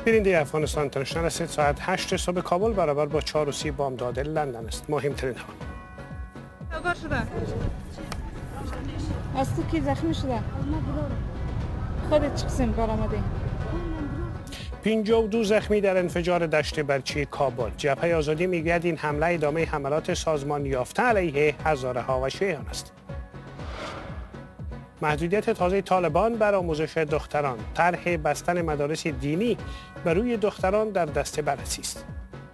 بیننده افغانستان اینترنشنال است. ساعت 8 صبح کابل برابر با 4:30 بامداد لندن است. مهمترین ها: آگاه شده از تو کی زخمی شده؟ خودت چه قسم کار آمده؟ 52 زخمی در انفجار دشت برچی کابل. جبهه آزادی میگوید این حمله ادامه حملات سازمان یافته علیه هزاره ها و شیعیان است. محدودیت تازه طالبان بر آموزش دختران. طرح بستن مدارس دینی بر روی دختران در دست بررسی است.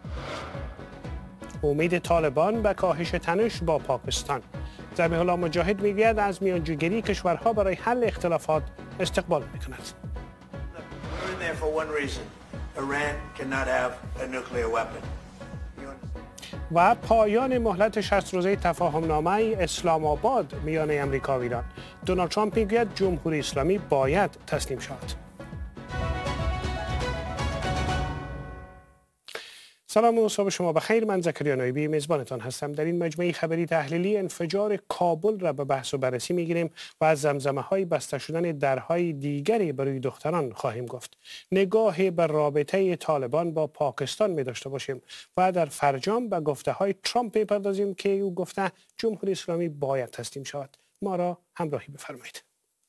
امید طالبان به کاهش تنش با پاکستان. ذبیح الله مجاهد میگوید از میانجیگری کشورها برای حل اختلافات استقبال میکند. و پایان مهلت 60 روزه تفاهم نامه اسلام آباد میان امریکا و ایران. دونالد ترامپ میگوید جمهوری اسلامی باید تسلیم شود. سلام و صبح شما بخیر. من زکریا نایبی میزبانتان هستم. در این مجموعه خبری تحلیلی انفجار کابل را به بحث و بررسی میگیریم و از زمزمه های بسته شدن درهای دیگری برای دختران خواهیم گفت. نگاه به رابطه طالبان با پاکستان می داشته باشیم و در فرجام به گفته های ترامپ میپردازیم که او گفته جمهوری اسلامی باید تسلیم شود. ما را همراهی بفرمایید.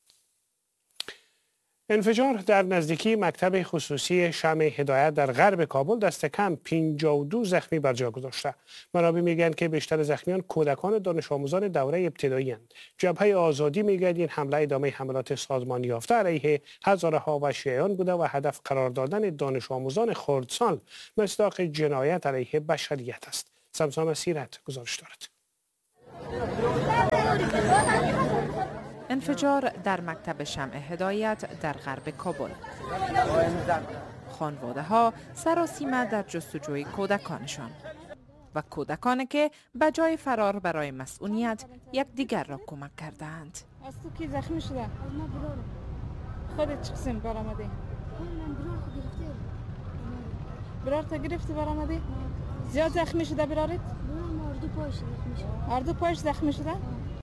انفجار در نزدیکی مکتب خصوصی شمع هدایت در غرب کابل دست کم 52 زخمی بر جا گذاشته. منابع میگن که بیشتر زخمیان کودکان دانش آموزان دوره ابتدایی اند. جبهه آزادی میگه این حمله ادامه حملات سازمان یافته علیه هزاره ها و شیعیان بوده و هدف قرار دادن دانش آموزان خردسال مصداق جنایت علیه بشریت است. سمسام سیرت گزارش دارد. انفجار در مکتب شمع هدایت در غرب کابل. خانواده ها سراسیمه در جستجوی کودکانشان و کودکانی که به جای فرار برای مسئولیت یکدیگر را کمک کردند. از تو کی زخمی شده؟ خودت چه قسم کار آمده؟ برار تا گرفتی بر آمده؟ زیاد زخمی شده برارت؟ اردو پایش زخمی شده؟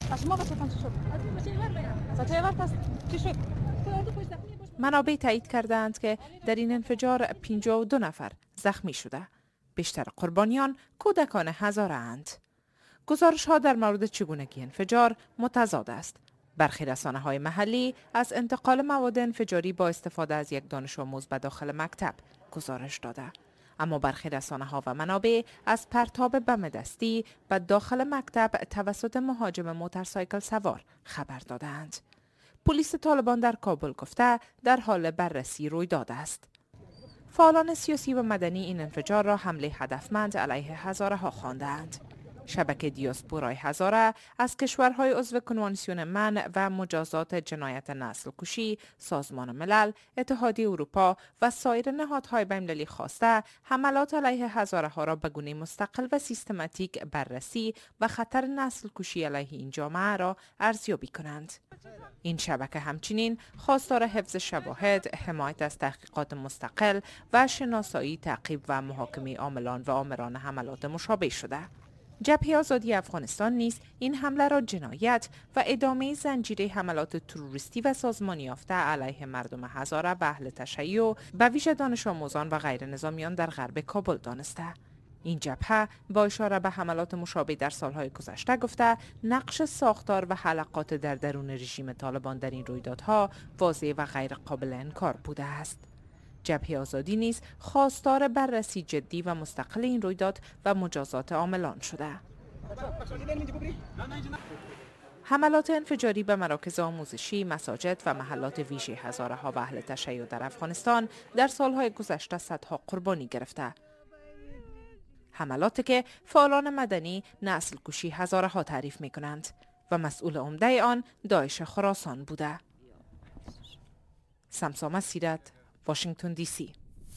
منابع تایید کردند که در این انفجار 52 نفر زخمی شده. بیشتر قربانیان کودکان هزاره اند. گزارش ها در مورد چگونگی انفجار متضاد است. برخی رسانه های محلی از انتقال مواد انفجاری با استفاده از یک دانش آموز به داخل مکتب گزارش داده. اما برخی رسانه‌ها و منابع از پرتاب بم دستی و داخل مکتب توسط مهاجم موتورسایکل سوار خبر دادند. پلیس طالبان در کابل گفته در حال بررسی رویداد است. فعالان سیاسی و مدنی این انفجار را حمله هدفمند علیه هزاره ها خواندند. شبکه دیاسپورای هزاره از کشورهای عضو کنوانسیون منع و مجازات جنایت نسل کشی، سازمان ملل، اتحادیه اروپا و سایر نهادهای بین‌المللی خواسته حملات علیه هزاره ها را به گونه مستقل و سیستماتیک بررسی و خطر نسل کشی علیه این جامعه را ارزیابی کنند. این شبکه همچنین خواستار حفظ شواهد، حمایت از تحقیقات مستقل و شناسایی، تعقیب و محاکمه عاملان و آمران حملات مشابه شده. جبهه آزادی افغانستان نیز این حمله را جنایت و ادامه زنجیره حملات تروریستی و سازمانی یافته علیه مردم هزاره و اهل تشیع به ویژه دانش آموزان و غیر نظامیان در غرب کابل دانسته. این جبهه با اشاره به حملات مشابه در سالهای گذشته گفته نقش ساختار و حلقات در درون رژیم طالبان در این رویدادها واضح و غیر قابل انکار بوده است. جبهه آزادی نیز خواستار بررسی جدی و مستقل این رویداد و مجازات عاملان شده. حملات انفجاری به مراکز آموزشی، مساجد و محلات ویژه هزاره ها و اهل تشیع در افغانستان در سالهای گذشته صدها قربانی گرفته. حملاتی که فعالان مدنی نسل کشی هزاره ها تعریف می کنند و مسئول عمده آن داعش خراسان بوده. سمسام سیرت، واشنگتن دی سی.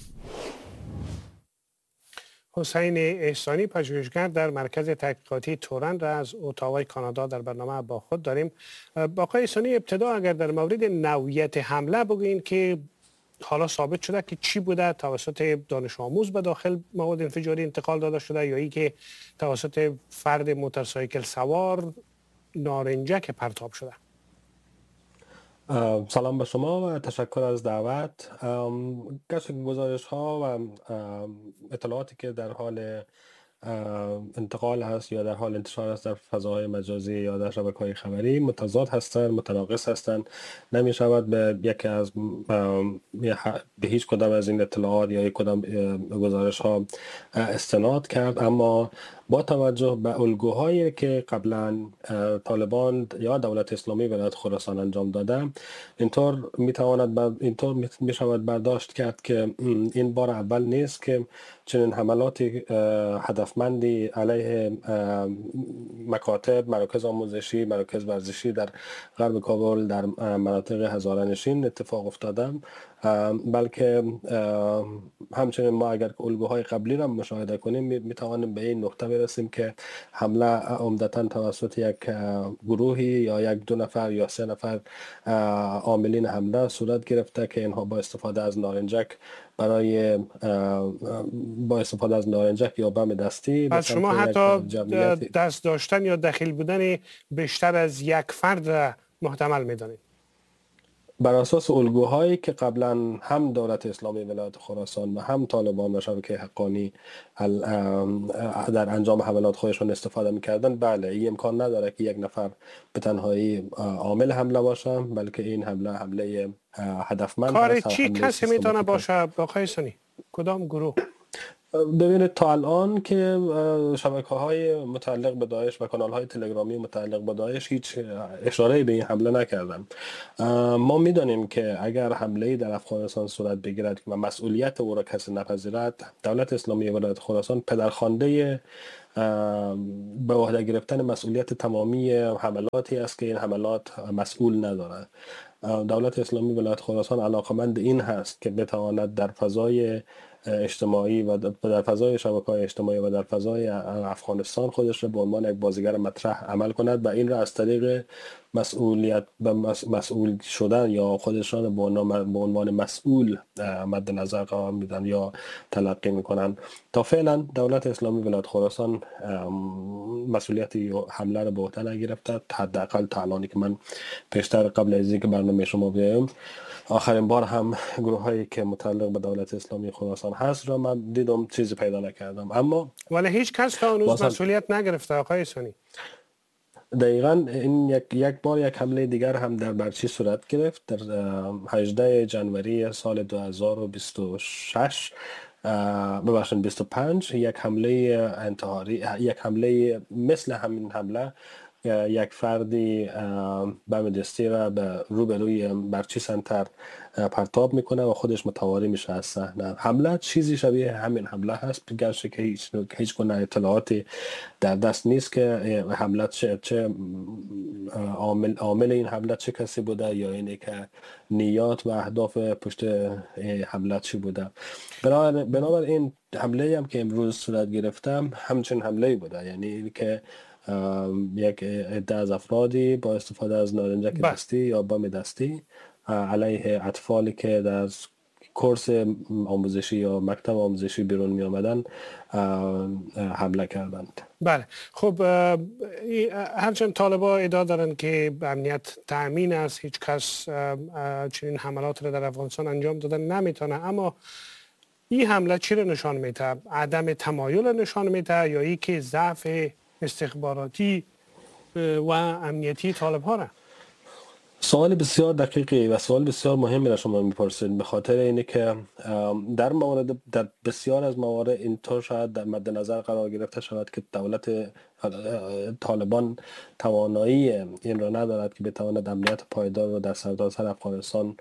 حسین احسانی پژوهشگر در مرکز تحقیقاتی تورن را از اتاوای کانادا در برنامه با خود داریم. آقای احسانی، ابتدا اگر در مورد نوعیت حمله بگویید که حالا ثابت شده که چی بوده، توسط دانش آموز به داخل مواد انفجاری انتقال داده شده یا ای که توسط فرد موتورسایکل سوار نارنجک پرتاب شده؟ سلام به شما و تشکر از دعوت. گزارش ها و اطلاعاتی که در حال انتقال هست یا در حال انتشار است در فضاهای مجازی یا در شبکه‌های خبری متضاد هستند، متناقض هستند. نمی شود به یکی از به هیچ کدام از این اطلاعات یا یک کدام گزارش ها استناد کرد، اما با توجه به الگوهایی که قبلا طالبان یا دولت اسلامی ولایت خراسان انجام داده، اینطور می شود برداشت کرد که این بار اول نیست که چنین حملاتی هدفمندی علیه مکاتب، مراکز آموزشی، مراکز ورزشی در غرب کابل در مناطق هزاره‌نشین اتفاق افتاده، بلکه همچنین ما اگر الگوهای قبلی را مشاهده کنیم می توانیم به این نقطه برسیم که حمله عمدتاً توسط یک گروهی یا یک دو نفر یا سه نفر عاملین حمله صورت گرفته که اینها با استفاده از نارنجک یا بم دستی از شما حتی دست داشتن یا دخیل بودن بیشتر از یک فرد محتمل می‌دانید؟ بر اساس الگوهایی که قبلا هم دولت اسلامی ولایت خراسان و هم طالبان و شبکه حقانی در انجام حملات خودشون استفاده می‌کردن، بله این امکان نداره که یک نفر به تنهایی عامل حمله باشه، بلکه این حمله هدفمند کار چی کسی میتونه باشه آقای سنی؟ کدام گروه؟ ببینید تا الان که شبکه‌های متعلق به داعش و کانال‌های تلگرامی متعلق به داعش هیچ اشاره‌ای به این حمله نکردن. ما می‌دانیم که اگر حمله‌ای در افغانستان صورت بگیرد و مسئولیت او را کسی نپذیرد، دولت اسلامی ولایت خراسان پدرخوانده به عهده گرفتن مسئولیت تمامی حملاتی است که این حملات مسئول ندارد. دولت اسلامی ولایت خراسان علاقمند این هست که بتواند در فضای اجتماعی و در فضای شبکه‌های اجتماعی و در فضای افغانستان خودش را به عنوان یک بازیگر مطرح عمل کند و این را از طریق مسئول شدن یا خودشان به عنوان مسئول مد نظر قرار میدن یا تلقی میکنن. تا فعلا دولت اسلامی ولایت خراسان مسئولیت حمله را به عهده نگرفته، حداقل تا الانی که من پیشتر قبل از اینکه برنامه شما بیایم آخرین بار هم گروه هایی که متعلق به دولت اسلامی خراسان هست را من دیدم چیزی پیدا نکردم، اما ولی هیچ کس تا هنوز مسئولیت نگرفته آقای سنی. دقیقاً این یک بار یک حمله دیگر هم در برچی صورت گرفت در 18 جنوری سال 2026 25 یک حمله انتحاری، یک حمله مثل همین حمله یک فردی بم دستی را به روبروی برچی سنتر پرتاب میکنه و خودش متواری میشه از صحنه. حمله چیزی شبیه همین حمله هست، گرچه که هیچ گونه اطلاعاتی در دست نیست که حمله چه عامل این حمله چه کسی بوده یا اینه که نیات و اهداف پشت حمله چی بوده. بنابراین حمله هم که امروز صورت گرفتم همچین حمله بوده، یعنی که یک عده از افرادی با استفاده از نارنجک دستی یا بم دستی علیه اطفالی که در کورس آموزشی یا مکتب آموزشی بیرون می آمدن حمله کردند. بله، خب همچنین طالبا ادعا دارند که امنیت تأمین است، هیچ کس چنین حملات را در افغانستان انجام دادن نمیتونه، اما این حمله چی را نشان میده؟ عدم تمایل نشان میده یا ای که ضعف استخباراتی و امنیتی طالب ها را؟ سوال بسیار دقیقی و سوال بسیار مهمی را شما میپرسید، به خاطر اینه که در بسیار از موارد اینطور شاید در مد نظر قرار گرفته شود که دولت طالبان توانایی این را ندارد که بتواند امنیت پایدار را در سرتاسر افغانستان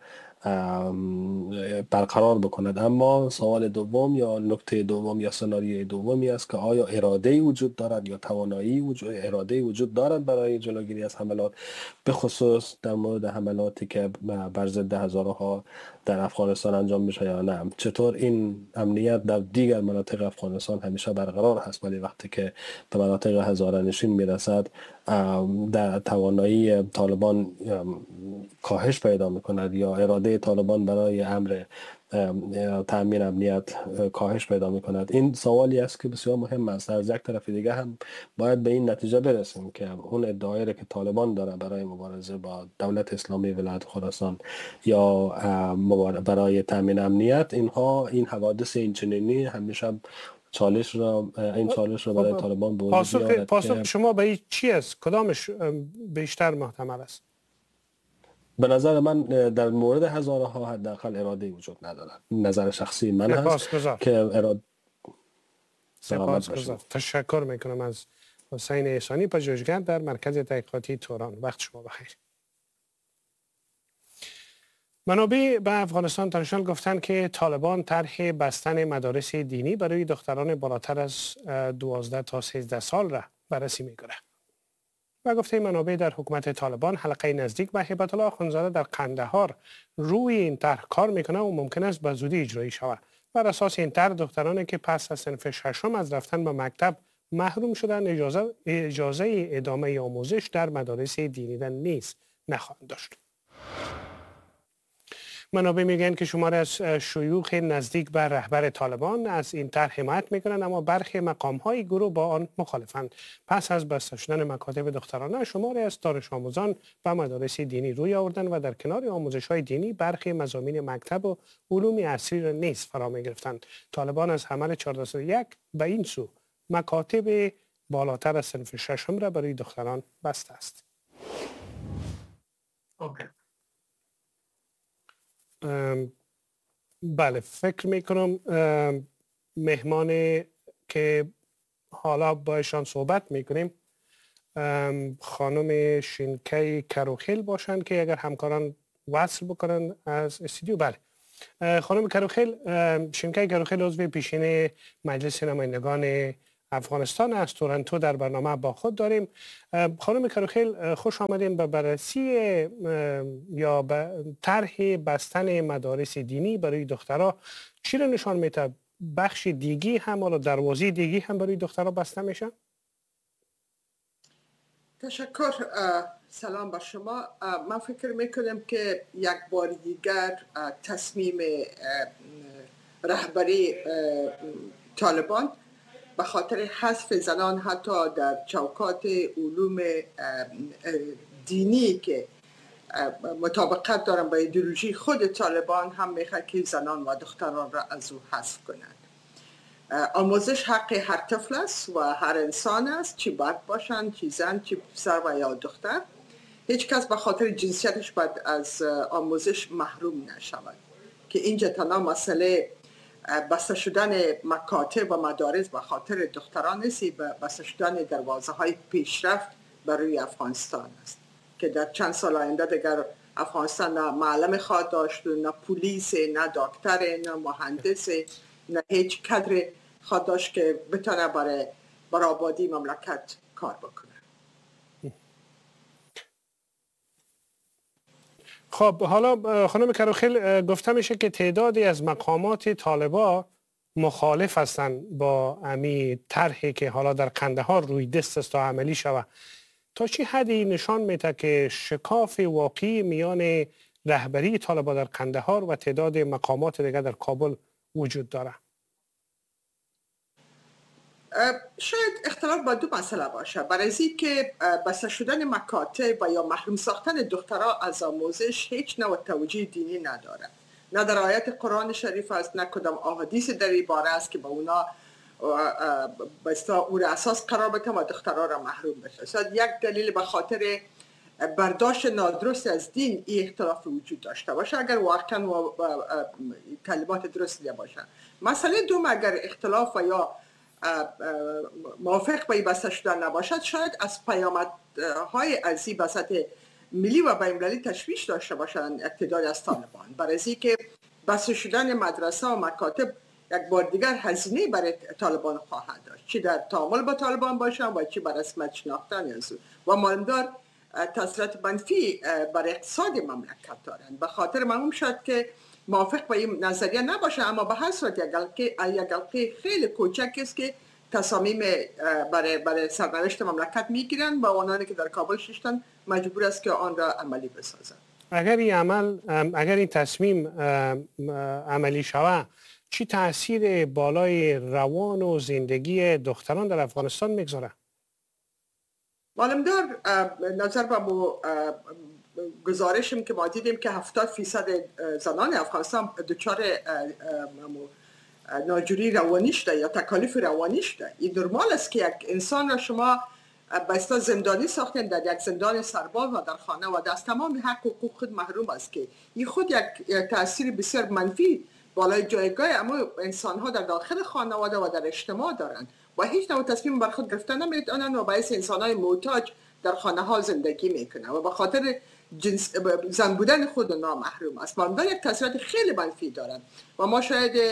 برقرار بکند. اما سوال دوم یا نکته دوم یا سناریوی دومی است که آیا اراده وجود دارد یا توانایی اراده وجود دارد برای جلوگیری از حملات، به خصوص در مورد حملاتی که بر ضد هزارها در افغانستان انجام میشه یا نه. چطور این امنیت در دیگر مناطق افغانستان همیشه برقرار هست ولی وقتی که به مناطق هزاره‌نشین میرسد در توانایی طالبان کاهش پیدا میکند یا اراده طالبان برای امر تامین امنیت کاهش پیدا میکند. این سوالی است که بسیار مهم است. از یک طرف دیگه هم باید به این نتیجه برسیم که اون ادعایی که طالبان داره برای مبارزه با دولت اسلامی ولایت خراسان یا برای تامین امنیت، این حوادث اینچنینی همیشه چالش را برای طالبان به وجود می‌آورد. پاسخ شما به این چی است؟ کدامش بیشتر محتمل است؟ به نظر من در مورد هزاره ها حداقل اراده وجود ندارد. نظر شخصی من هست که اراده. سپاسگزار. تشکر میکنم از حسین احسانی، پژوهشگر در مرکز تحقیقاتی توران. وقت شما بخیر. منابع به افغانستان اینترنشنال گفتند که طالبان طرح بستن مدارس دینی برای دختران بالاتر از 12 تا 13 سال را بررسی میکنه. و گفته منابع در حکومت طالبان حلقه نزدیک به هیبت الله اخوندزاده در قندهار روی این طرح کار میکنه و ممکن است به زودی اجرایی شود. بر اساس این طرح دخترانی که پس از صنف ششم از رفتن به مکتب محروم شدن اجازه ادامه آموزش در مدارس دینی و نیز نخواهند داشت. منابع میگن که شماری از شیوخ نزدیک به رهبر طالبان از این طرح حمایت میکنند، اما برخی مقام‌های گروه با آن مخالفند. پس از بسته شدن مکاتب دخترانه، شماری از دانش آموزان به مدارس دینی روی آوردند و در کنار آموزش‌های دینی برخی مضامین مکتب و علوم عصری را نیز فرا میگرفتند. طالبان از حمل 1401 به این سو مکاتب بالاتر از صنف ششم را برای دختران بسته است. بله، فکر میکنم مهمان که حالا بایشان صحبت میکنیم خانم شینکای کروخیل باشند که اگر همکاران وصل بکنن از استودیو. بله، خانم کروخیل، شینکای کروخیل عضو پیشین مجلس نمایندگان افغانستان از تورنتو در برنامه با خود داریم. خانم کروخیل، خوش آمدین به بررسی یا به طرح بستن مدارس دینی برای دخترها. چی رو نشان میده؟ بخش دیگی هم یا دروازه دیگی هم برای دخترها بسته میشه؟ تشکر. سلام با شما. من فکر میکنم که یک بار دیگر تصمیم رهبری طالبان به خاطر حذف زنان حتی در چوکات علوم دینی که مطابقت دارن با ایدئولوژی خود طالبان هم میخواد که زنان و دختران را از او حذف کنند. آموزش حق هر طفل است و هر انسان است، چی مرد باشند، چی زن، چی پسر و یا دختر. هیچ کس به خاطر جنسیتش باید از آموزش محروم نشود. که اینجا تنها مسئله بسته شدن مکاتب و مدارس به خاطر دختران است، بسته شدن دروازه های پیشرفت برای افغانستان است که در چند سال آینده دیگر افغانستان نه معلم خواهد داشت، نه پلیس، نه دکتر، نه مهندس، نه هیچ کادر خواهد داشت که بتونه برای برآبادی مملکت کار بکنه. خب حالا خانم کروخیل، گفته میشه که تعدادی از مقامات طالبا مخالف هستند با امی طرحی که حالا در قندهار روی دست است تا عملی شود. تا چه حدی نشان میده که شکاف واقعی میان رهبری طالبا در قندهار و تعداد مقامات دیگر در کابل وجود داره؟ شاید اختلاف با دو مسئله باشه. برای اینکه بسته شدن مکاتب و یا محروم ساختن دخترها از آموزش هیچ نوع توجیه دینی نداره. نه در آیات قرآن شریف است، نه کدام احادیث در این باره است که با اونا او را اساس قرار بدن و دخترها را محروم بشه. شاید یک دلیل به خاطر برداشت نادرست از دین این اختلاف وجود داشته باشه، اگر واقعا کلمات درست باشه. مسئله دوم، اگر اختلاف و یا موافق به بسته شدن نباشد، شاید از پیامدهای از این بساط ملی و بین‌المللی تشویش داشته باشند اقتدار از طالبان. برای اینکه بسته شدن مدرسه و مکاتب یک بار دیگر هزینه برای طالبان خواهد داشت، چی در تعامل با طالبان باشند و چی بر رسمیت شناختن از او، و معلومدار تاثیرات منفی برای اقتصاد مملکت دارند. به خاطر معلوم شد که موافق با این نظریه نباشه، اما به هر صورت یک حلقه خیلی کوچک است که تصامیم برای سرنوشت مملکت میگیرن و آنانی که در کابل ششتن مجبور است که آن را عملی بسازن. اگر این تصمیم عملی شود چی تاثیر بالای روان و زندگی دختران در افغانستان میگذاره؟ معلومدار نظر به گزارشم که ما دیدیم که 70% زنان افغانستان دچار ناجوری روانی شده یا تکالیف روانی شده. این نرمال است که یک انسان را شما بایستا زندانی ساختین در یک زندان سرباز و در خانه و از تمام حق و حقوق خود محروم است که این خود یک تاثیر بسیار منفی بالای جایگاه اما انسان ها در داخل خانواده و در اجتماع دارند و هیچ نوع تصمیم بر خود گرفتن نمیتونن و باعث انسان های محتاج در خانه ها زندگی میکنن و به خاطر زن بودن خود نامحروم است. من یک تاثیرات خیلی منفی دارن و ما شاید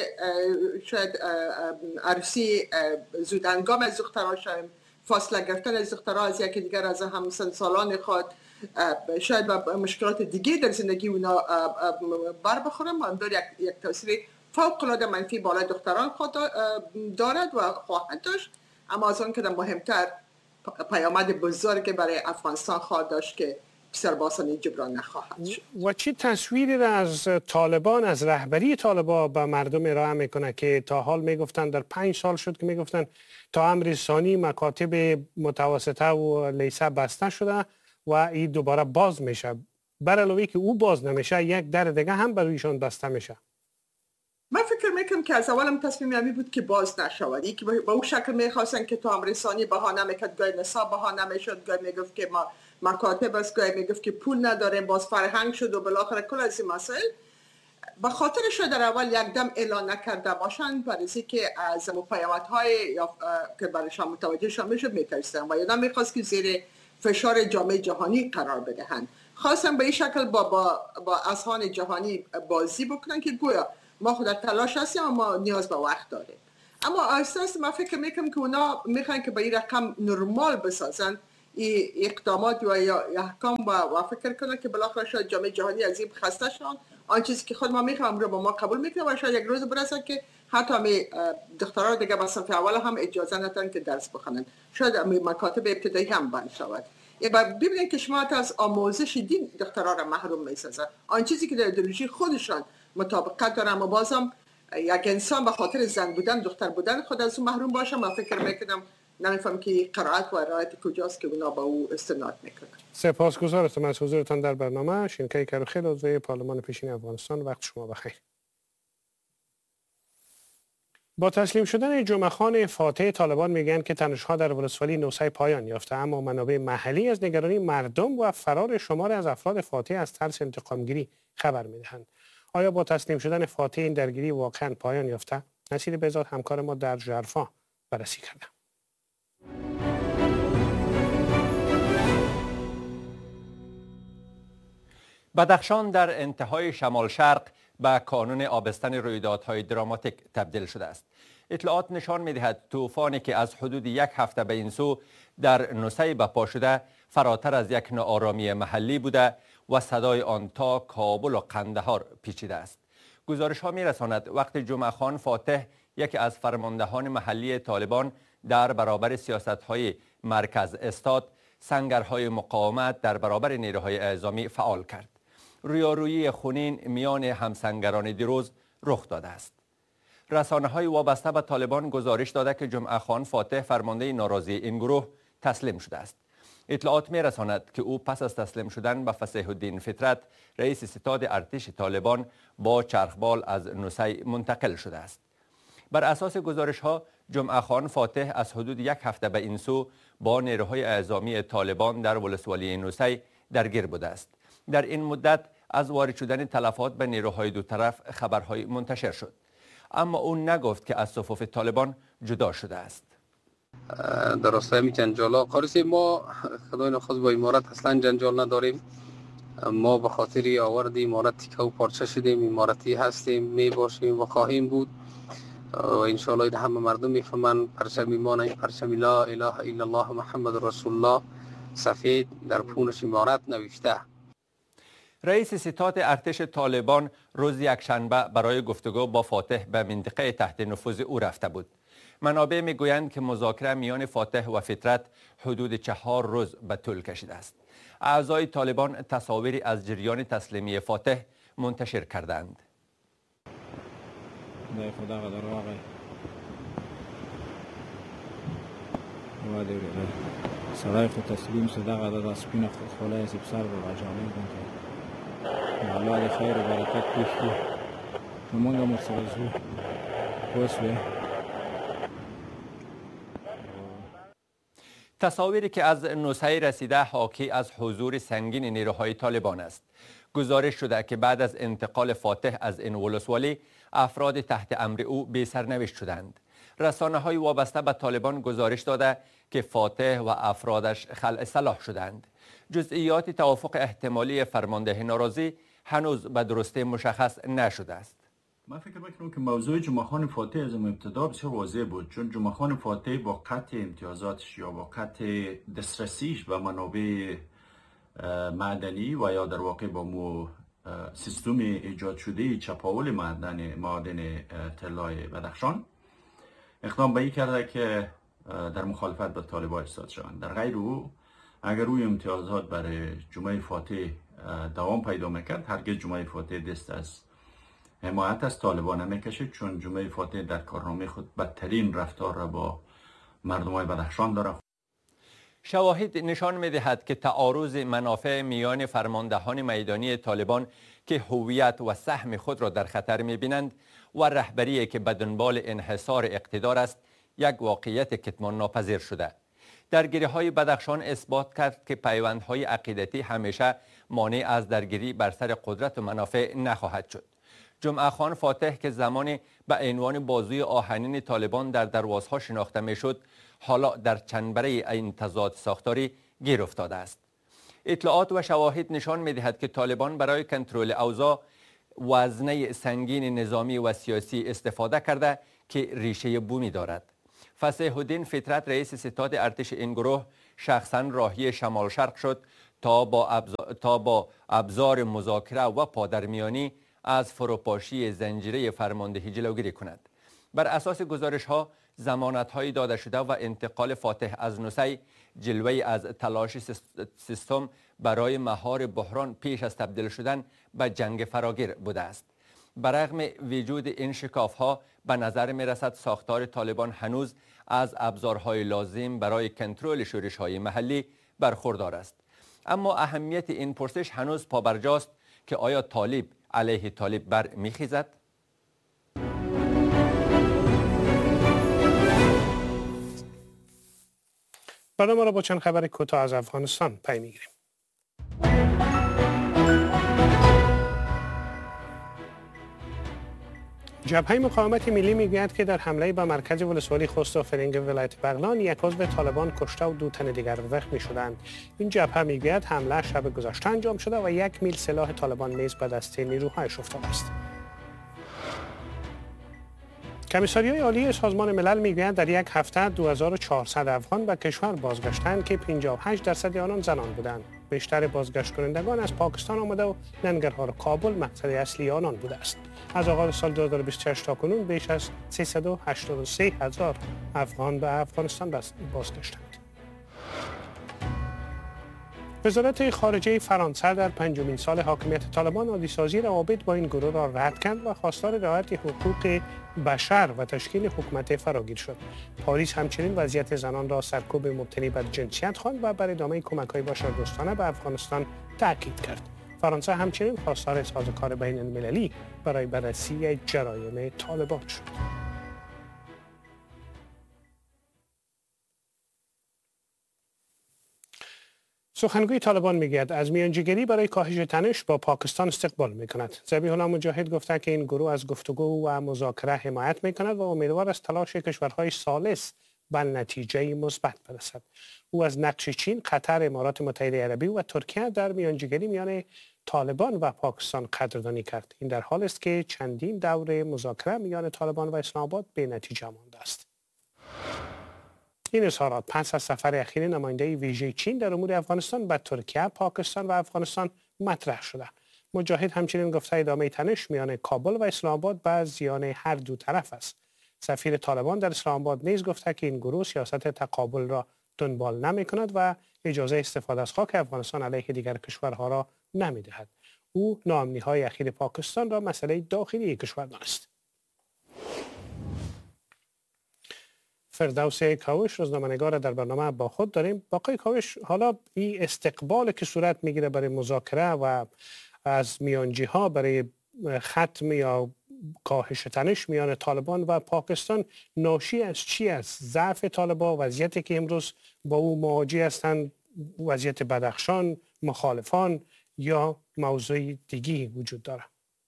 عروسی زودهنگام از دخترها شاید فاصله گرفتن از دخترها از یکی دیگر از همسن‌سالان خود شاید با مشکلات دیگه در زندگی اونا بر بخورم. من یک تاثیر فوق العاده منفی بالای دختران خود دارد و خواهد داشت. اما از آن که مهمتر پیامد بزرگی برای افغانستان خواهد داشت که بسیار باسانی جبران نخواهد شد. و چی تصویری را از طالبان، از رهبری طالبان به مردم ارائه میکنه که تا حال میگفتن در 5 سال شد که میگفتن تا امر ثانی مکاتب متوسطه و لیسه بسته شده و این دوباره باز میشه، بر علاوه که او باز نمیشه یک در دیگه هم برایشان بسته میشه. من فکر میکنم که از اولم تصمیم یعنی بود که باز نشود. که با اون شکل میخواستن که تا امر ثانی بهانه میکرد، گاهی نصاب بهانه میشد، گاهی میگفت که ما مکاتب است، گاهی میگفت که پول نداریم، باز فرهنگ شد و بالاخره کل از این مسائل به خاطر شاید در اول یک دم اعلان نکرده باشند برای که از پیامدهای که برایشان متوجه شده میشد میترسیدن و یا نمیخواست که زیر فشار جامعه جهانی قرار بدهند. خواستن به این شکل با اذهان جهانی بازی بکنن که گویا ما خود تلاش هستیم و ما نیاز به وقت داریم. اما اساس ما فکر میکنم که اونا میخوان که به این رقم نرمال بسازن اقدامات و یا احکام و فکر کنن که بالاخره شاید جامعه جهانی از این خسته شدن. آن چیزی که خود ما میخوام رو با ما قبول میکنه و شاید یک روز برسه که حتی می دخترها دیگه با صف اول هم اجازه ندارن که درس بخونن، شاید مکاتب ابتدایی هم بند شود. ببینید که شما از آموزش دین دخترها را محروم میسازه، آن چیزی که در ایدئولوژی خودشان مطابقت داره. اما بازم یک انسان به خاطر زن بودن دختر بودن خود از اون محروم باشه. من فکر میکنم نمیفهم که قرائت و رعایت کجاست که اونا با او استناد میکنن. سپاسگزارم از حضورتان در برنامه. شینکای کروخیل، عضو پارلمان پیشین افغانستان. وقت شما بخیر. با تسلیم شدن جمعه خان فاتح طالبان میگن که تنش‌ها در ولسوالی نوسای پایان یافته، اما منابع محلی از نگرانی مردم و فرار شمار از افراد فاتح از ترس انتقامگیری خبر میدهند. آیا با تسلیم شدن فاتح این درگیری واقعا پایان یافته؟ نصیر بهزاد همکار ما در ژرفا بررسی کرده. بدخشان در انتهای شمال شرق به کانون آبستن رویدادهای دراماتیک تبدیل شده است. اطلاعات نشان می‌دهد طوفانی که از حدود 1 هفته به این سو در نوسی بپا شده فراتر از یک ناآرامی محلی بوده و صدای آن تا کابل و قندهار پیچیده است. گزارش ها می‌رساند وقتی جمعه خان فاتح، یکی از فرماندهان محلی طالبان، در برابر سیاست‌های مرکز استاد سنگرهای مقاومت در برابر نیروهای اعزامی فعال کرد. رویارویی خونین میان همسنگران دیروز رخ داده است. رسانه‌های وابسته به طالبان گزارش داده که جمعه خان فاتح، فرمانده ناراضی این گروه، تسلیم شده است. اطلاعات می‌رساند که او پس از تسلیم شدن به فصیح الدین فطرت، رئیس ستاد ارتش طالبان، با چرخبال از نوسی منتقل شده است. بر اساس گزارش‌ها جمعه خان فاتح از حدود 1 هفته به این سو با نیروهای اعزامی طالبان در ولسوالی نوسی درگیر بوده است. در این مدت از وارد شدن تلفات به نیروهای دو طرف خبرهای منتشر شد، اما او نگفت که از صفوف طالبان جدا شده است. در راستای می جنجالا قارسی ما خدای نخواست با امارت اصلا جنجال نداریم. ما به خاطر آورد امارت تیکه و پارچه شدیم، امارتی هستیم، می باشیم و خواهیم بود و انشاءالله همه مردم میفهمن پرچم ایمان، این پرچم لا اله الا الله محمد رسول الله سفید در پونش امارت نوشته. رئیس ستاد ارتش طالبان روز یکشنبه برای گفتگو با فاتح به منطقه تحت نفوذ او رفته بود. منابع میگویند که مذاکره میان فاتح و فطرت حدود 4 روز به طول کشیده است. اعضای طالبان تصاویری از جریان تسلیمی فاتح منتشر کردند. سړی خو تسلیم شو، دغه د سپینه خوله یې سر ورغاجانې غونډه الله د خیر و برکت پېښ کړي، نو موږ هم ورسره ځو. پوه شوې؟ تصاویری که از نوسعی رسیده حاکی از حضور سنگین نیروهای طالبان است. گزارش شده که بعد از انتقال فاتح از این ولسوالی افراد تحت امر او بی سرنوشت شدند. رسانه‌های وابسته به طالبان گزارش داده که فاتح و افرادش خلع سلاح شدند. جزئیات توافق احتمالی فرمانده ناراضی هنوز به درستی مشخص نشده است. من فکر میکنم که موضوع جمعه خان فاتح از ابتدا بسیار واضح بود، چون جمعه خان فاتح با قطع امتیازاتش یا با قطع دسترسیش به منابع معدنی و یا در واقع با سیستم ایجاد شده چپاول معدن طلای بدخشان اقدام به این کرده که در مخالفت با طالبان ایستاد شوند. در غیر او اگر روی امتیازات برای جمعه فاتح دوام پیدا میکرد، هرگز جمعه فاتح دست از حمایت از طالبان نمیکشید، چون جمعه فاتح در کارنامه خود بدترین رفتار را با مردمای بدخشان داره. شواهد نشان می‌دهد که تعارض منافع میان فرماندهان میدانی طالبان که هویت و سهم خود را در خطر می‌بینند و رهبری که به دنبال انحصار اقتدار است یک واقعیت کتمان ناپذیر شده. درگیری‌های بدخشان اثبات کرد که پیوندهای عقیدتی همیشه مانع از درگیری بر سر قدرت و منافع نخواهد شد. جمعه خان فاتح که زمانی به عنوان بازوی آهنین طالبان در دروازها شناخته میشد، حالا در چنبره این تضاد ساختاری گیر افتاده است. اطلاعات و شواهد نشان می‌دهد که طالبان برای کنترل اوضاع وزنه سنگین نظامی و سیاسی استفاده کرده که ریشه بومی دارد. فصیح الدین فطرت رئیس ستاد ارتش این گروه شخصا راهی شمال شرق شد تا با ابزار مذاکره و پادرمیانی از فروپاشی زنجیره فرماندهی جلوگیری کند. بر اساس گزارش ها ضمانت‌هایی داده شده و انتقال فاتح از نوسعی جلوه‌ای از تلاش سیستم برای مهار بحران پیش از تبدیل شدن به جنگ فراگیر بوده است. برغم وجود این شکاف‌ها به نظر می‌رسد ساختار طالبان هنوز از ابزارهای لازم برای کنترل شورش‌های محلی برخوردار است. اما اهمیت این پرسش هنوز پابرجاست که آیا طالب علیه طالب بر می‌خیزد؟ برنامه را با چند خبر کوتاه از افغانستان پی می‌گیریم. جبهه مقاومت ملی میگوید که در حمله به مرکز ولسوالی خوست و فرنگ ولایت بغلان یک عضو طالبان کشته و 2 تن دیگر زخمی شدند. این جبهه میگوید حمله شب گذشته انجام شده و 1 میل سلاح طالبان نیز به دست نیروهایش افتاده است. کمیساریای عالی سازمان ملل میگویند در یک هفته 2400 افغان به کشور بازگشتند که 58% آنان زنان بودند. بیشتر بازگشت کنندگان از پاکستان آمده و ننگرهار کابل مقصد اصلی آنان بوده است. از آغاز سال 2028 تا کنون بیش از 383,000 افغان به افغانستان بازگشتند. وزارت خارجه فرانسه در 5مین سال حاکمیت طالبان عادی‌سازی روابط با این گروه را رد کرد و خواستار رعایت حقوق بشر و تشکیل حکومت فراگیر شد. پاریس همچنین وضعیت زنان را سرکوب مبتنی بر جنسیت خواند و بر ادامه کمک‌های بشردوستانه به افغانستان تاکید کرد. فرانسه همچنین خواستار سازوکار بین‌المللی برای بررسی جرایم طالبان شد. سخنگوی طالبان میگوید از میانجیگری برای کاهش تنش با پاکستان استقبال میکند. ذبیح الله مجاهد گفته که این گروه از گفتگو و مذاکره حمایت میکند و امیدوار است تلاش کشورهای ثالث به نتیجه مثبت برسد. او از نقش چین، قطر، امارات متحده عربی و ترکیه در میانجیگری میان طالبان و پاکستان قدردانی کرد. این در حالی است که چندین دور مذاکره میان طالبان و اسلام آباد به نتیجه مانده است. این اظهارات پس از سفر اخیر نماینده ویژه چین در امور افغانستان به ترکیه، پاکستان و افغانستان مطرح شده. مجاهد همچنین گفته ادامه تنش میان کابل و اسلام آباد به زیان هر دو طرف است. سفیر طالبان در اسلام آباد نیز گفته که این گروه سیاست تقابل را دنبال نمی کند و اجازه استفاده از خاک افغانستان علیه دیگر کشورها را نمی دهد. او ناامنی های اخیر پاکستان را مسئله داخلی کشور دانست. فردوس کاوش روزنامه‌نگار در برنامه با خود داریم. باقی کاوش، حالا این استقبال که صورت میگیره برای مذاکره و از میانجی ها برای ختم یا کاهش تنش میان طالبان و پاکستان ناشی از چی است؟ ضعف طالبان، وضعیتی که امروز با او مواجه هستند، وضعیت بدخشان، مخالفان یا موضوع دیگی وجود داره؟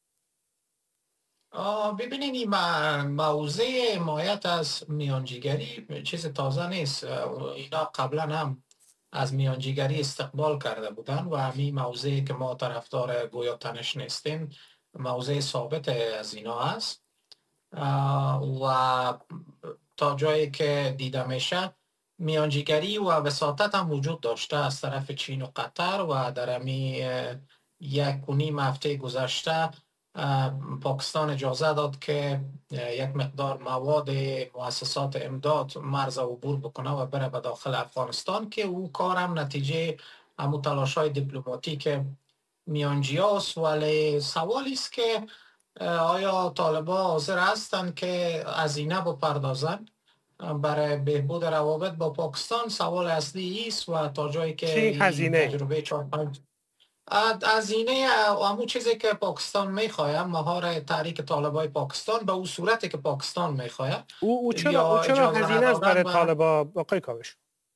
ببینید این موضوع حمایت از میانجیگری چیز تازه نیست. اینا قبلا هم از میانجیگری استقبال کرده بودن و همین موضوعی که ما طرفدار گویا تنش نیستیم موضوع ثابت از اینا هست و تا جایی که دیده میشه میانجیگری و وساطت هم وجود داشته از طرف چین و قطر و در همین 1.5 هفته گذشته پاکستان اجازه داد که یک مقدار مواد مؤسسات امداد مرز عبور بکنه و بره به داخل افغانستان که او کارم نتیجه همون تلاش‌های دیپلماتیک میانجی است. ولی سوالی است که آیا طالبان حاضر هستند که هزینه بپردازن برای بهبود روابط با پاکستان؟ سوال اصلی است و تا جایی که هزینه تجربه 4-5 هزینه همون چیزی که پاکستان میخواه مهار تحریک طالبای پاکستان به اون صورتی که پاکستان میخواه. او چرا هزینه است برای طالبا آقای کاوش؟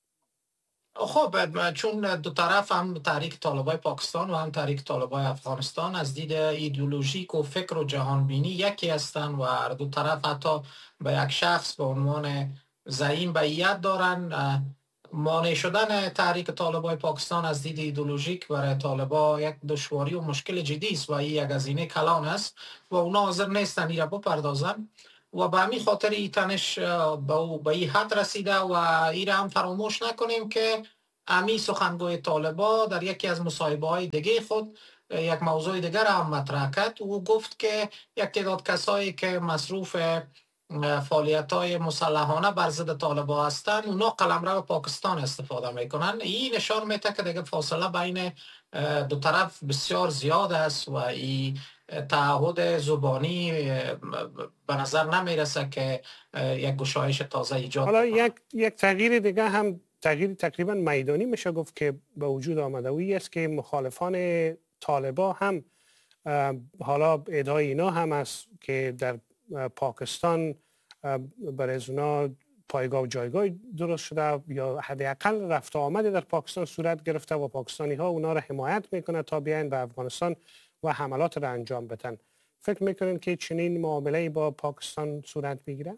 خب چون دو طرف هم تحریک طالبای پاکستان و هم تحریک طالبای افغانستان از دید ایدئولوژیک و فکر و جهانبینی یکی هستند و هر دو طرف حتی به یک شخص به عنوان زعیم بیعت دارن. مانع شدن تحریک طالبای پاکستان از دید ایدئولوژیک برای طالبا یک دشواری و مشکل جدی است و این یک هزینه کلان است و اونا حاضر نیستن این را بپردازن و به همین خاطر این تنش به این حد رسیده و این را هم فراموش نکنیم که امی سخنگوی طالبا در یکی از مصاحبه های دیگه خود یک موضوع دیگر هم مطرح کرد. او گفت که یک تعداد کسایی که مصروف فعالیت‌های مسلحانه بر ضد طالبان هستند اونا قلمرو پاکستان استفاده میکنن. این نشان میده که دیگه فاصله بین دو طرف بسیار زیاد است و این تعهد زبانی به نظر نمیرسه که یک گشایش تازه ایجاد حالا یک تغییر دیگه هم تغییر تقریبا میدانی میشه گفت که به وجود آمده و است که مخالفان طالبان هم حالا ادعای اینا هم است که در پاکستان برای از اونا پایگاه و جایگاه درست شده یا حداقل رفت آمد در پاکستان صورت گرفته و پاکستانی ها اونا را حمایت میکنه تا بیاین به افغانستان و حملات را انجام بدن. فکر میکنین که چنین معامله با پاکستان صورت میگیره؟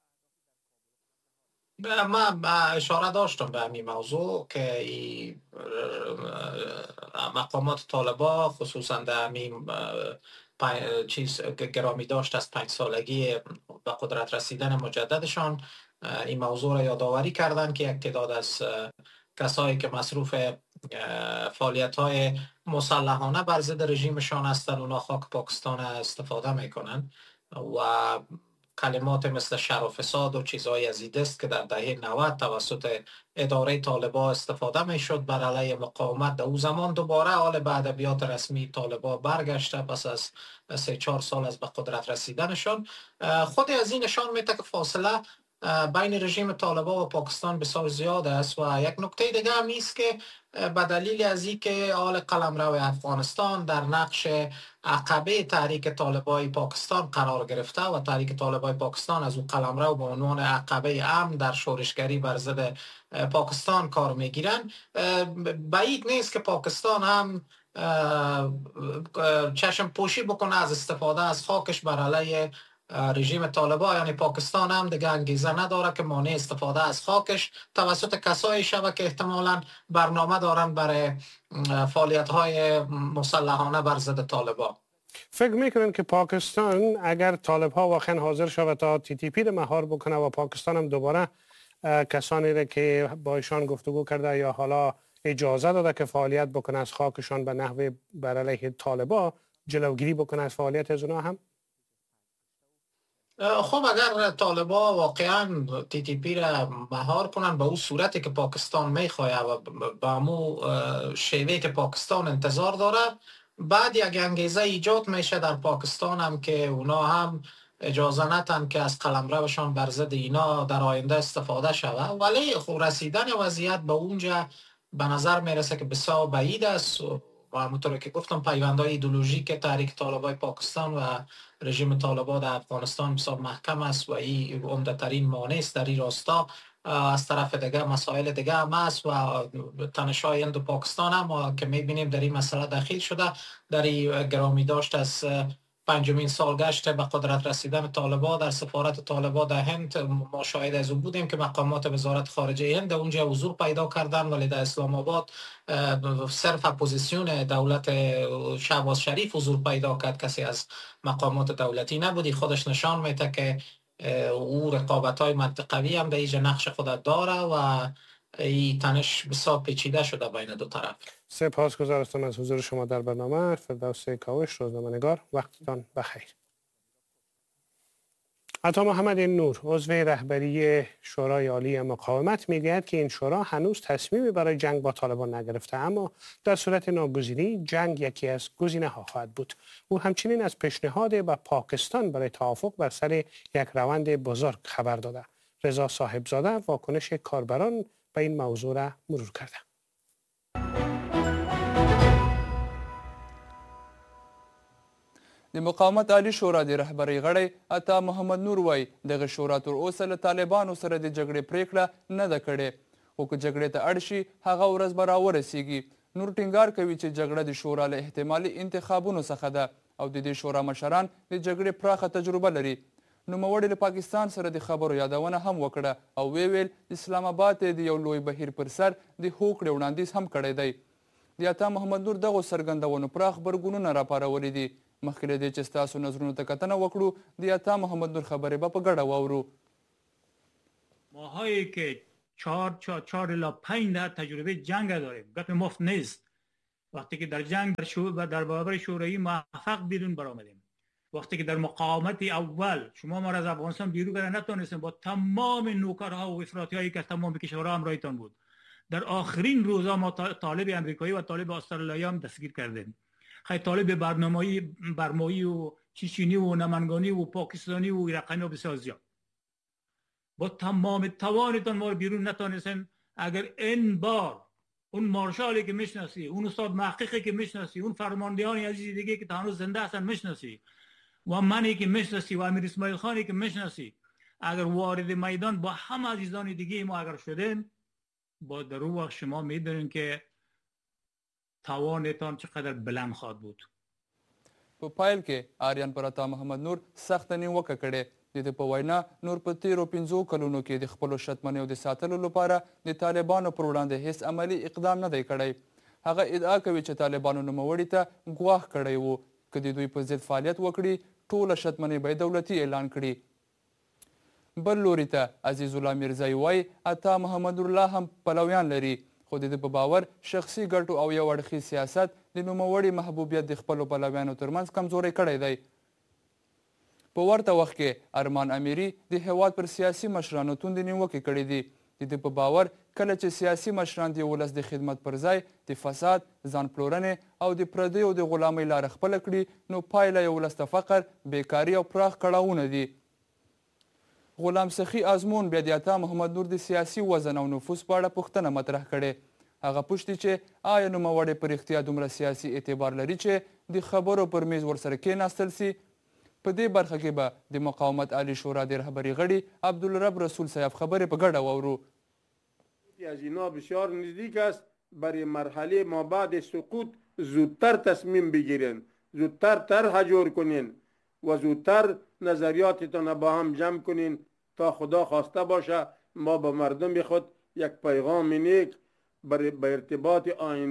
من اشاره داشتم به همین موضوع که مقامات طالبان خصوصا در همین چیز گرامی داشت از 5 سالگی به قدرت رسیدن مجددشان این موضوع را یادآوری کردند که یک تعداد از کسایی که مصروف فعالیت‌های مسلحانه بر ضد رژیمشان هستند اونا خاک پاکستان استفاده میکنن و کلمات مثل شر و فساد و چیزهای از این دست که در دهه 90 توسط اداره طالبان استفاده میشد بر علیه مقاومت. در او زمان دوباره حال به ادبیات رسمی طالبان برگشته پس از 3-4 سال از به قدرت رسیدنشان. خود از این نشان میده که فاصله بین رژیم طالبان و پاکستان بسیار زیاد است و یک نکته دیگه هم است که به دلیل از اینکه حال قلمرو افغانستان در نقش عقبه تحریک طالبان پاکستان قرار گرفته و تحریک طالبان پاکستان از اون قلمرو به عنوان عقبه امن در شورشگری بر ضد پاکستان کار میگیرن، بعید نیست که پاکستان هم چشم پوشی بکنه از استفاده از خاکش بر علیه رژیم طالبان. یعنی پاکستان هم دیگه انگیزه نداره که مانع استفاده از خاکش توسط کسایی شود که احتمالاً برنامه دارن برای فعالیت‌های مسلحانه بر ضد طالبان. فکر میکنن که پاکستان اگر طالب‌ها واقعا حاضر شود تا TTP رو مهار بکنه و پاکستان هم دوباره کسانی را که با ایشان گفتگو کرده یا حالا اجازه داده که فعالیت بکنه از خاکشان به نحو بر علیه طالبان جلوگیری بکنه از فعالیت از اونها هم؟ خب اگر طالبا واقعا TTP را مهار کنن به اون صورتی که پاکستان میخواه و به امو شیوه که پاکستان انتظار داره، بعد یک انگیزه ایجاد میشه در پاکستان هم که اونا هم اجازه نتن که از قلمروشان بر ضد اینا در آینده استفاده شود. ولی خب رسیدن وضعیت به اونجا به نظر میرسه که بسیار بعید است و همونطور که گفتم پیوندهای ایدئولوژیک تحریک طالبای پاکستان و رژیم طالبان در افغانستان بسیار محکم است و این عمده ترین مانع است در این راستا. از طرف دیگه مسائل دیگه هم است و تنش‌های هند و پاکستان هم که می‌بینیم در این مسئله دخیل شده. در این گرامی داشت از 5مین سالگشت به قدرت رسیدن طالبان در سفارت طالبان در هند ما شاهد از اون بودیم که مقامات وزارت خارجه هند اونجا حضور پیدا کردن، ولی در اسلام آباد صرف اپوزیسیون دولت شهباز شریف حضور پیدا کرد، کسی از مقامات دولتی نبودی. خودش نشان میده که او رقابت‌های منطقوی هم در اینجا نقش خود داره و این تنش بسیار پیچیده شده بین دو طرف. سپاسگزارم از حضور شما در برنامه. فردوس کاوش، روزنامه‌نگار، وقتتان بخیر. عطا محمد نور، عضو رهبری شورای عالی مقاومت، میگوید که این شورا هنوز تصمیمی برای جنگ با طالبان نگرفته، اما در صورت ناگزیری جنگ یکی از گزینه‌ها خواهد بود. او همچنین از پیشنهاد با پاکستان برای توافق بر سر یک روند بزرگ خبر داده. رضا صاحبزاده واکنش کاربران به این موضوع را مرور کرده. د مقاومت عالی شورا د رهبرۍ غړی عطا محمد نور وایي دغه شورا تر اوسه له طالبانو سره د جګړې پریکړه نه ده کړې، خو که جګړې ته اړ شي هغه ورځ به راورسیږي. نور ټینګار کوي چې جګړه د شورا له احتمالي انتخابونو څخه ده او د دې شورا مشران د جګړې پراخه تجربه لري. نوموړي له پاکستان سره د خبرو یادونه هم وکړه او ویل اسلام آباد ته د یو لوی بهیر پر سر د هوکړې وړاندیز هم کړی دی. د عطا محمد نور دغو څرګندونو پراخ غبرګونونه راپارولي دي. مخکې له دې چې ستاسو نظرونو ته کتنه وکړو د عطا محمد نور خبرې به په ګډه واورو. ماهایی که 4 الی 5 تجربه جنگ داریم، گپ مفت نیست. وقتی که در جنگ در برابر شوروی موفق بیرون برآمدیم، وقتی که در مقاومت اول شما ما را از افغانستان بیرون کردن نتونستیم با تمام نوکرها و افراطی‌هایی که تمام کشورها همراهتان بود، در آخرین روزها ما طالب امریکایی و طالب استرالیایی هم دستگیر کردیم. خیلی طالب برمایی و چیچینی و نمنگانی و پاکستانی و رقمی و بسیار زیاد. با تمام توانتان ما رو بیرون نتونستیم. اگر این بار اون مارشالی که میشناسی، اون استاد محققی که میشناسی، اون فرماندهانی عزیز دیگه که هنوز زنده هستن میشناسی و منی که میشناسی و امیر اسماعیل خانی که میشناسی، اگر وارد میدان با همه عزیزان دیگه ما اگر شدیم، با در اون وقت شما میدونین که توانتان چقدر بلند خواهد بود. په پایل کې آریان پر عطا محمد نور سخت نیوکه کړې. د دې په وینا نور په تیرو 5 کلونو کې د خپلو شتمنیو د ساتلو لپاره د طالبانو پر وړاندې هیڅ عملی اقدام نه دی کړی. هغه ادعا کوي چې طالبانو نوموړي ته ګواښ کړی و که د دوی په ضد فعالیت وکړي ټوله شتمنۍ به دولتي اعلان کړي. بل لوري ته عزیز الله میرزایی وایي عطا محمد نور لا هم پلویان لري، خو د ده په باور شخصي ګټو او یو اړخي سیاست د نوموړي محبوبیت د خپلو پلویانو ترمنځ کمزوری کړی دی. په ورته وخت کې ارمان امیري د هیواد پر سیاسي مشرانو توندې نیوکې کړې دي. د ده په باور کله چې سیاسي مشران د ولس د خدمت پر ځای د فساد، ځان پلورنې او د پردیو د غلامۍ لاره خپله کړي، نو پایله یې ولس ته فقر، بیکاري او پراخ کړاوونه دي. غلام سخي آزمون بیا د عطا محمد نور د سیاسي وزن او نفوذ په اړه پوښتنه مطرح کړې. هغه پوښتي چې آیا نوموړی په رښتیا دومره سیاسي اعتبار لري چې د خبرو پر میز ورسره کېناستل سي؟ په دې برخه کې به د مقاومت عالی شورا د رهبري غړي عبدالرب رسول صاحب خبرې په ګډه واورو. از اینا بسیار نزدیک است برای مرحله ما بعد سقوط زودتر تصمیم بگیرین، زودتر طرح جور کنین و زودتر نظریاتتان با هم جمع کنین تا خدا خواسته باشه ما به مردم خود یک پیغام نیک به ارتباط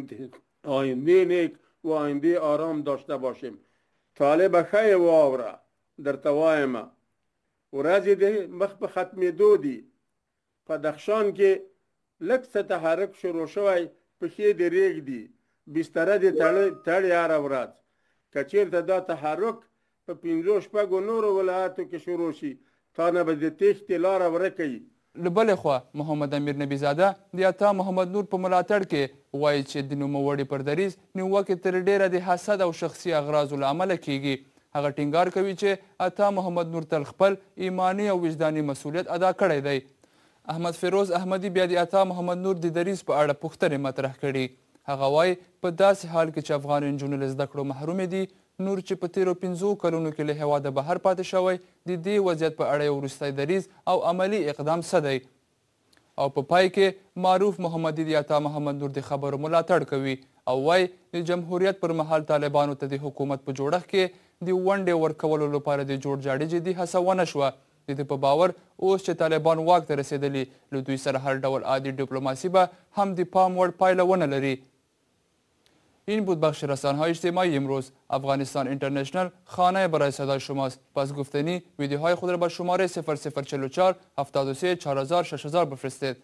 آینده نیک و آینده آرام داشته باشیم. طالب خیلی واوره در توای ما و رازی ده مخ به ختم دودی پدخشان که لکس تحرک شروع شوی پخی دی ریگ دی بستره دی تړی هر ورځ کچیر ته دا تحرک په 59 ولایاتو کې شروع شي تا نه به د تېښتې لاره ورکوي. له بلې خوا محمد امیر نبي زاده د عطا محمد نور په ملاتړ کې وایي چې د نوموړي پر دریځ نیوکې تر ډیره د حسد او شخصي اغراضو له امله کیږي. هغه ټینګار کوي چې عطا محمد نور تل خپل ایمانی او وجداني مسؤلیت ادا کړی دی. احمد فیروز احمدي بیا د عطا محمد نور د دریځ په اړه پوښتنې مطرح کړي. هغه وایي په داسې حال کې چې افغان نجونې له زده کړو محرومې دي، نور چې په تیرو 5 کلونو کې له هېواده بهر پاتې شوی، د دې وضعیت په اړه یو وروستی دریځ او عملي اقدام څه دی؟ او په پای کې معروف محمدي د عطا محمد نور د خبرو ملاتړ کوي او وایي د جمهوریت پر مهال طالبانو ته د حکومت په جوړښت کې د ونډې ورکولو لپاره د جوړ جاړي جدي هڅه ونه شوه. د دې په باور اوس چې طالبان واک ته رسېدلي، له دوی سره هر ډول عادي دیپلماسي به هم د پام وړ پایله ونه لري. این بود بخش رسانه‌های اجتماعی امروز. افغانستان اینترنشنال خانه برای صدای شماست. پس گفتنی ویدیوهای خود را با شماره 0044 73 4000 6000 بفرستید.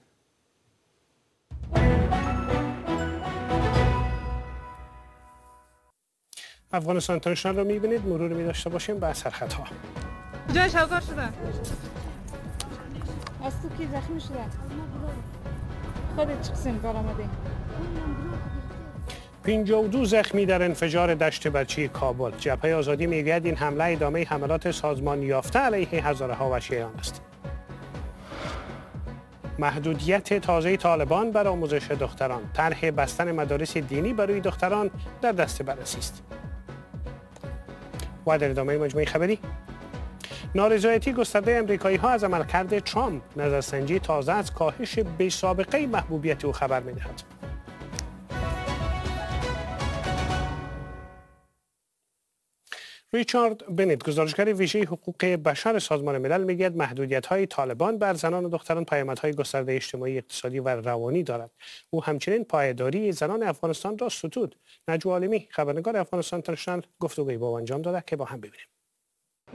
افغانستان اینترنشنال رو می‌بینید. مرور می‌داشته باشیم به سرخطها. جای شوکار شده. از تو کی زخمی شده؟ خودت چه قسم کار آمدی؟ 52 زخمی در انفجار دشت بچی کابل. جبهه آزادی میگوید این حمله ادامه حملات سازمان یافته علیه هزارها و شیعیان است. محدودیت تازه طالبان بر آموزش دختران. طرح بستن مدارس دینی برای دختران در دست بررسی است. و در ادامه مجموعه خبری نارضایتی گسترده امریکایی‌ها از عملکرد ترامپ. نظرسنجی تازه از کاهش بی‌سابقه محبوبیت او خبر می‌دهد. ریچارد بنت، گزارشگر ویژه حقوق بشر سازمان ملل، میگوید محدودیت‌های طالبان بر زنان و دختران پیامدهای گسترده اجتماعی، اقتصادی و روانی دارد. او همچنین پایداری زنان افغانستان را ستود. نجوا عالمی، خبرنگار افغانستان اینترنشنال، گفتگویی با او انجام داده که با هم ببینیم.